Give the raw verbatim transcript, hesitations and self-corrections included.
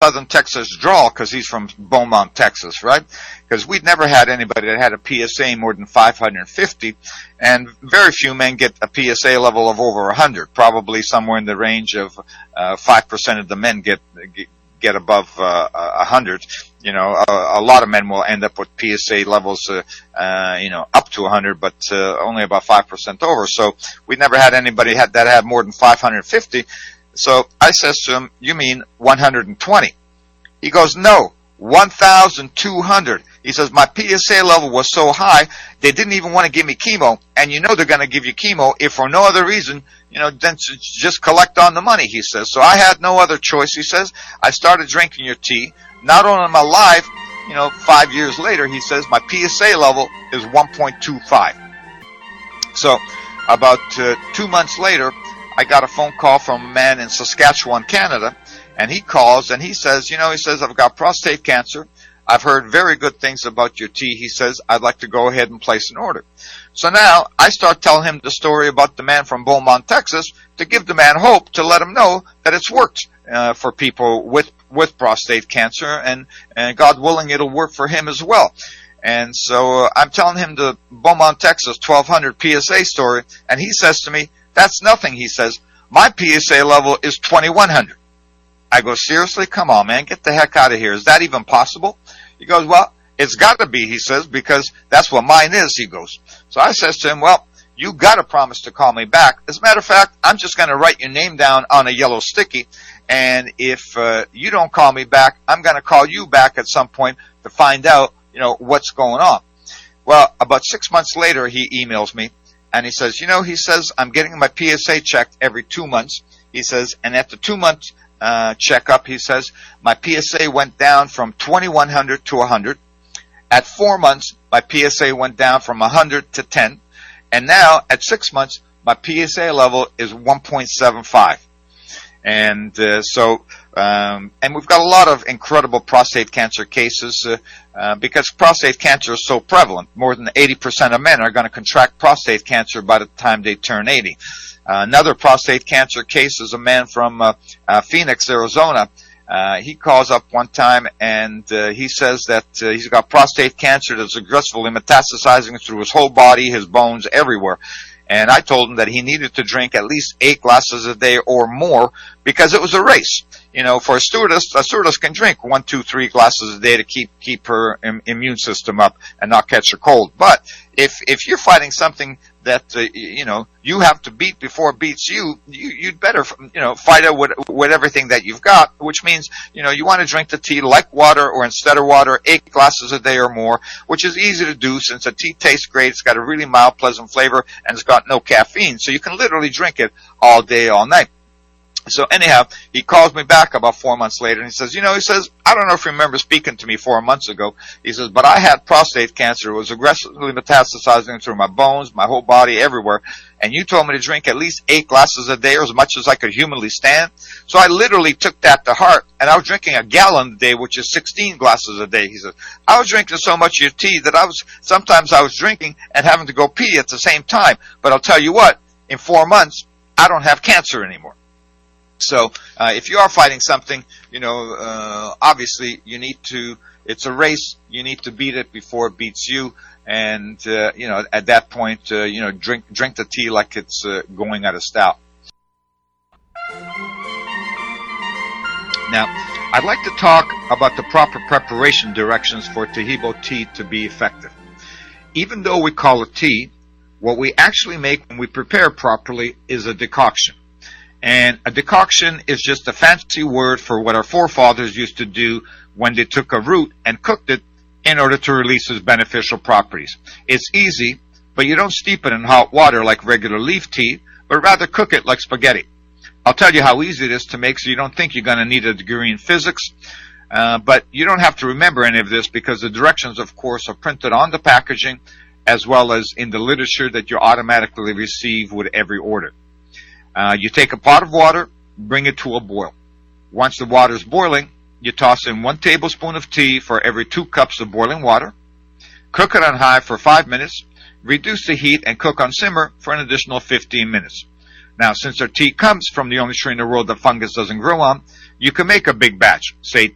Southern Texas drawl because he's from Beaumont, Texas, right? Because we'd never had anybody that had a P S A more than five hundred fifty, and very few men get a P S A level of over one hundred. Probably somewhere in the range of uh, five percent of the men get get above uh, one hundred. You know, a, a lot of men will end up with P S A levels, uh, uh, you know, up to one hundred, but uh, only about five percent over. So we never had anybody had, that had more than five hundred fifty. So I says to him, you mean one hundred twenty? He goes, no, one thousand two hundred. He says, my P S A level was so high, they didn't even want to give me chemo. And you know they're going to give you chemo if for no other reason, you know, then just collect on the money, he says. So I had no other choice, he says. I started drinking your tea. Not only am I alive, you know, five years later, he says, my P S A level is one point two five. So about uh, two months later, I got a phone call from a man in Saskatchewan, Canada, and he calls and he says, you know, he says, I've got prostate cancer. I've heard very good things about your tea. He says, I'd like to go ahead and place an order. So now I start telling him the story about the man from Beaumont, Texas, to give the man hope, to let him know that it's worked uh, for people with with prostate cancer, and, and God willing, it'll work for him as well. And so uh, I'm telling him the Beaumont, Texas twelve hundred P S A story, and he says to me, that's nothing. He says, my P S A level is twenty-one hundred. I go, seriously? Come on, man, get the heck out of here. Is that even possible? He goes, well, it's got to be, he says, because that's what mine is, he goes. So I says to him, well, you got to promise to call me back. As a matter of fact, I'm just going to write your name down on a yellow sticky, and if uh, you don't call me back, I'm going to call you back at some point to find out, you know, what's going on. Well, about six months later, he emails me, and he says, you know, he says, I'm getting my P S A checked every two months. He says, and at the two-month uh, checkup, he says, my P S A went down from twenty-one hundred to one hundred. At four months, my P S A went down from one hundred to ten. And now, at six months, my P S A level is one point seven five. And uh, so, um, and we've got a lot of incredible prostate cancer cases uh, uh, because prostate cancer is so prevalent. More than eighty percent of men are going to contract prostate cancer by the time they turn eighty. Uh, another prostate cancer case is a man from uh, uh, Phoenix, Arizona. Uh, he calls up one time and uh, he says that uh, he's got prostate cancer that's aggressively metastasizing through his whole body, his bones, everywhere. And I told him that he needed to drink at least eight glasses a day or more because it was a race. You know, for a stewardess, a stewardess can drink one, two, three glasses a day to keep keep her im- immune system up and not catch a cold. But if if you're fighting something that uh, you know you have to beat before it beats you, you you'd better you know fight it with with everything that you've got. Which means you know you want to drink the tea like water, or instead of water, eight glasses a day or more, which is easy to do since the tea tastes great. It's got a really mild, pleasant flavor, and it's got no caffeine, so you can literally drink it all day, all night. So anyhow, he calls me back about four months later, and he says, you know, he says, I don't know if you remember speaking to me four months ago. He says, but I had prostate cancer. It was aggressively metastasizing through my bones, my whole body, everywhere. And you told me to drink at least eight glasses a day, or as much as I could humanly stand. So I literally took that to heart, and I was drinking a gallon a day, which is sixteen glasses a day. He says, I was drinking so much of your tea that I was, sometimes I was drinking and having to go pee at the same time. But I'll tell you what, in four months, I don't have cancer anymore. So, uh, if you are fighting something, you know, uh, obviously you need to, it's a race, you need to beat it before it beats you. And, uh, you know, at that point, uh, you know, drink, drink the tea like it's, uh, going out of stout. Now, I'd like to talk about the proper preparation directions for Taheebo tea to be effective. Even though we call it tea, what we actually make when we prepare properly is a decoction. And a decoction is just a fancy word for what our forefathers used to do when they took a root and cooked it in order to release its beneficial properties. It's easy, but you don't steep it in hot water like regular leaf tea, but rather cook it like spaghetti. I'll tell you how easy it is to make so you don't think you're going to need a degree in physics. Uh, but you don't have to remember any of this because the directions, of course, are printed on the packaging as well as in the literature that you automatically receive with every order. Uh, you take a pot of water, bring it to a boil. Once the water is boiling, you toss in one tablespoon of tea for every two cups of boiling water. Cook it on high for five minutes. Reduce the heat and cook on simmer for an additional fifteen minutes. Now, since our tea comes from the only tree in the world that fungus doesn't grow on, you can make a big batch, say